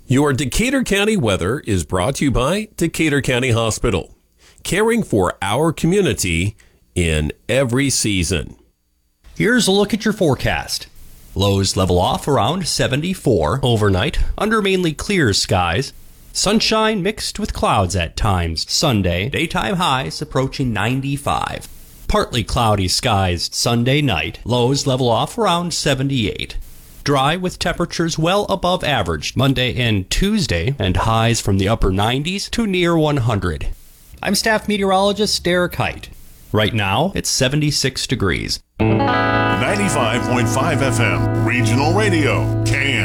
Your Decatur County weather is brought to you by Decatur County Hospital, caring for our community in every season. Here's a look at your forecast. Lows level off around 74 overnight under mainly clear skies. Sunshine mixed with clouds at times. Sunday, daytime highs approaching 95. Partly cloudy skies Sunday night. Lows level off around 78. Dry with temperatures well above average Monday and Tuesday, and highs from the upper 90s to near 100. I'm staff meteorologist Derek Height. Right now, it's 76 degrees. 95.5 FM, Regional Radio, KM.